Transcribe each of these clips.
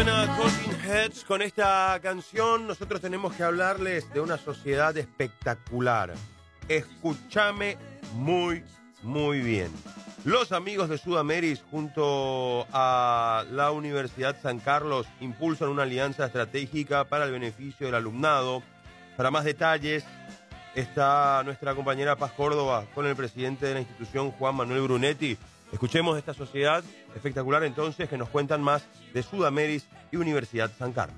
Suena Talking Heads con esta canción. Nosotros tenemos que hablarles de una sociedad espectacular. Escúchame muy, muy bien. Los amigos de Sudameris junto a la Universidad San Carlos impulsan una alianza estratégica para el beneficio del alumnado. Para más detalles está nuestra compañera Paz Córdoba con el presidente de la institución, Juan Manuel Brunetti. Escuchemos esta sociedad espectacular entonces que nos cuentan más de Sudameris y Universidad San Carlos.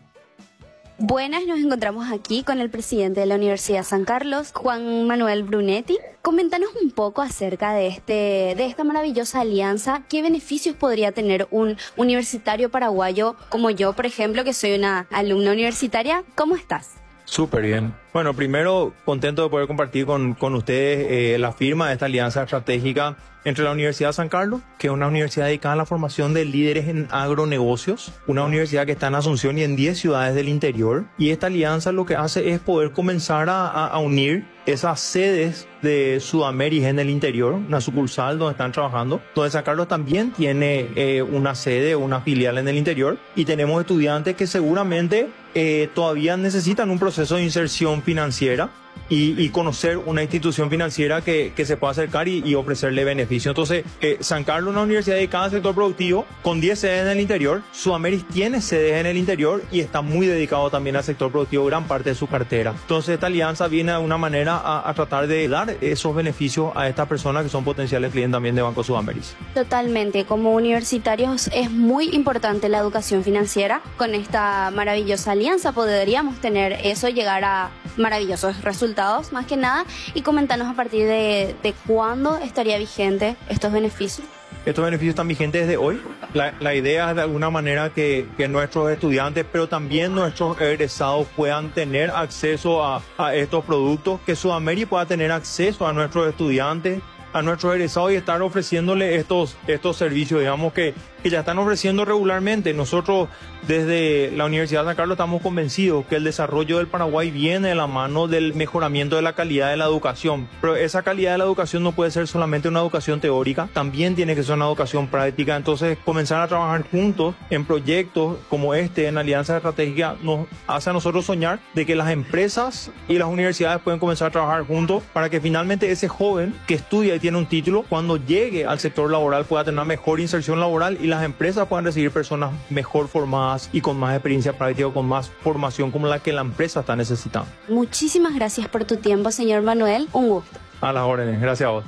Buenas, nos encontramos aquí con el presidente de la Universidad San Carlos, Juan Manuel Brunetti. Coméntanos un poco acerca de esta maravillosa alianza. ¿Qué beneficios podría tener un universitario paraguayo como yo, por ejemplo, que soy una alumna universitaria? ¿Cómo estás? Súper bien. Bueno, primero contento de poder compartir con ustedes la firma de esta alianza estratégica entre la Universidad San Carlos, que es una universidad dedicada a la formación de líderes en agronegocios, una universidad que está en Asunción y en 10 ciudades del interior. Y esta alianza lo que hace es poder comenzar a unir esas sedes de Sudameris en el interior, una sucursal donde están trabajando, donde San Carlos también tiene una sede, una filial en el interior, y tenemos estudiantes que seguramente todavía necesitan un proceso de inserción financiera y conocer una institución financiera que se pueda acercar y ofrecerle beneficio. Entonces, San Carlos es una universidad dedicada al sector productivo con 10 sedes en el interior. Sudameris tiene sedes en el interior y está muy dedicado también al sector productivo, gran parte de su cartera. Entonces, esta alianza viene de una manera a tratar de dar esos beneficios a estas personas que son potenciales clientes también de Banco Sudameris. Totalmente. Como universitarios es muy importante la educación financiera. Con esta maravillosa alianza podríamos tener eso, llegar a maravillosos resultados, más que nada. Y comentarnos a partir de cuándo estaría vigente estos beneficios. Estos beneficios están vigentes desde hoy. La idea es de alguna manera que nuestros estudiantes, pero también nuestros egresados puedan tener acceso a estos productos, que Sudameris pueda tener acceso a nuestros estudiantes, a nuestros egresados y estar ofreciéndole estos servicios, digamos, que ya están ofreciendo regularmente. Nosotros desde la Universidad de San Carlos estamos convencidos que el desarrollo del Paraguay viene de la mano del mejoramiento de la calidad de la educación. Pero esa calidad de la educación no puede ser solamente una educación teórica, también tiene que ser una educación práctica. Entonces, comenzar a trabajar juntos en proyectos como este, en Alianza Estratégica, nos hace a nosotros soñar de que las empresas y las universidades pueden comenzar a trabajar juntos para que finalmente ese joven que estudia y tiene un título, cuando llegue al sector laboral pueda tener una mejor inserción laboral y las empresas puedan recibir personas mejor formadas y con más experiencia práctica, con más formación como la que la empresa está necesitando. Muchísimas gracias por tu tiempo, señor Manuel. Un gusto. A las órdenes. Gracias a vos.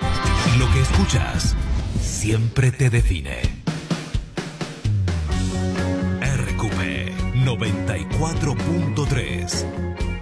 Lo que escuchas siempre te define. RQP 94.3